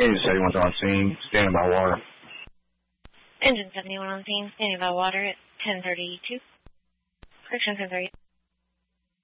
Engine 71's on scene, standing by water. Engine 71 on scene, standing by water at 10:32. Correction 10:30.